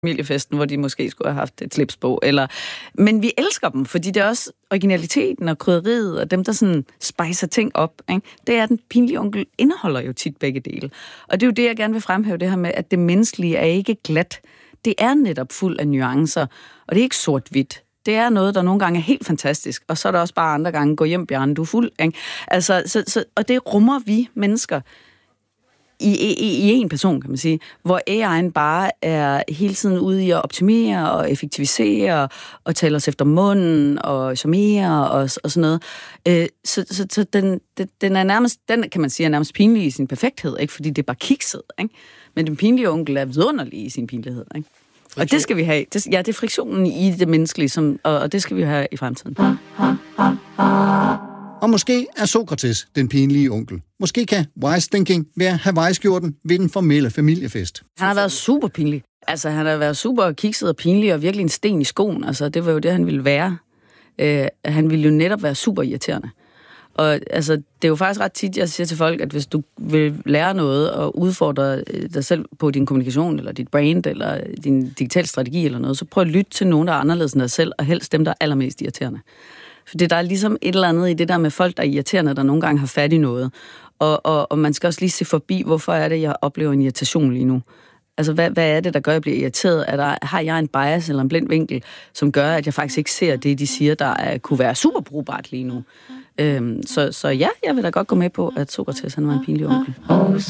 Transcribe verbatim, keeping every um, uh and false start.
familiefesten, hvor de måske skulle have haft et slips på. Eller... Men vi elsker dem, fordi det er også originaliteten og krydderiet, og dem, der sådan spicer ting op. Ikke? Det er, at den pinlige onkel indeholder jo tit begge dele. Og det er jo det, jeg gerne vil fremhæve, det her med, at det menneskelige er ikke glat. Det er netop fuld af nuancer, og det er ikke sort-hvidt. Det er noget, der nogle gange er helt fantastisk, og så er der også bare andre gange, gå hjem, Bjarne, du er fuld. Ikke? Altså, så, så, og det rummer vi mennesker i, i, i en person, kan man sige, hvor A I'en bare er hele tiden ude i at optimere og effektivisere og tale os efter munden og charmere og, og sådan noget. Øh, så så, så den, den er nærmest, den kan man sige, er nærmest pinlig i sin perfekthed, ikke? Fordi det er bare kikset, ikke? Men den pinlige onkel er vidunderlig i sin pinlighed, ikke? Friktion. Og det skal vi have. Det, ja, det er friktionen i det menneskelige, som, og, og det skal vi have i fremtiden. Og måske er Sokrates den pinlige onkel. Måske kan wise thinking være Hawaii-skjorten ved den formelle familiefest. Han har været super pinlig. Altså, han har været super kikset og pinlig og virkelig en sten i skoen. Altså, det var jo det, han ville være. Øh, han ville jo netop være super irriterende. Og altså, det er jo faktisk ret tit, jeg siger til folk, at hvis du vil lære noget og udfordre dig selv på din kommunikation, eller dit brand, eller din digital strategi eller noget, så prøv at lytte til nogen, der er anderledes end dig selv, og helst dem, der er allermest irriterende. Fordi der er ligesom et eller andet i det der med folk, der er irriterende, der nogle gange har fat i noget. Og, og, og man skal også lige se forbi, hvorfor er det, jeg oplever en irritation lige nu. Altså, hvad, hvad er det, der gør, at jeg bliver irriteret? Er der, har jeg en bias eller en blind vinkel, som gør, at jeg faktisk ikke ser det, de siger, der er, kunne være super brugbart lige nu? Øhm, så, så ja, jeg vil da godt gå med på, at Sokrates, han var en pinlig onkel.